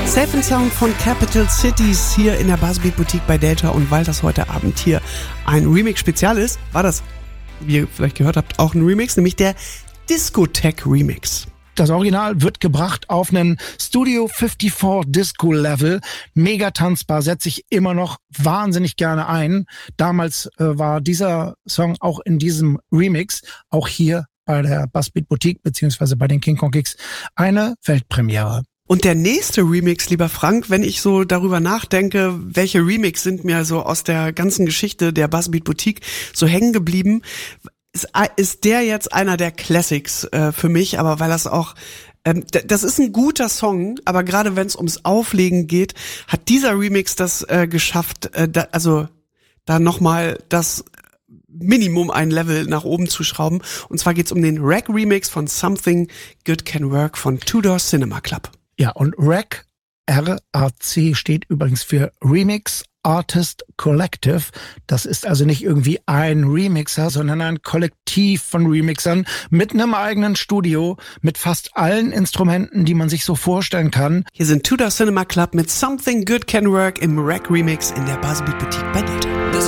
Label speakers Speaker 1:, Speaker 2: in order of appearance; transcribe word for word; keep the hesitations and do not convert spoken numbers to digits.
Speaker 1: Safe & Sound von Capital Cities hier in der Buzzbeat Boutique bei Delta. Und weil das heute Abend hier ein Remix-Spezial ist, war das, wie ihr vielleicht gehört habt, auch ein Remix, nämlich der Discotheque-Remix.
Speaker 2: Das Original wird gebracht auf einen Studio fünfundfünfzig Disco Level. Mega tanzbar, setze ich immer noch wahnsinnig gerne ein. Damals äh, war dieser Song auch in diesem Remix, auch hier bei der Buzzbeat Boutique beziehungsweise bei den King Kong Kicks, eine Weltpremiere.
Speaker 1: Und der nächste Remix, lieber Frank, wenn ich so darüber nachdenke, welche Remix sind mir so aus der ganzen Geschichte der Buzzbeat Boutique so hängen geblieben, ist, ist der jetzt einer der Classics äh, für mich, aber weil das auch, ähm, d- das ist ein guter Song, aber gerade wenn es ums Auflegen geht, hat dieser Remix das äh, geschafft, äh, da, also da nochmal das Minimum ein Level nach oben zu schrauben. Und zwar geht's um den Rack Remix von Something Good Can Work von Two Door Cinema Club.
Speaker 2: Ja, und Rack, R A C, steht übrigens für Remix Artist Collective. Das ist also nicht irgendwie ein Remixer, sondern ein Kollektiv von Remixern mit einem eigenen Studio, mit fast allen Instrumenten, die man sich so vorstellen kann.
Speaker 1: Hier sind Two Door Cinema Club mit Something Good Can Work im Rack Remix in der Buzzbeat Boutique bei Delta.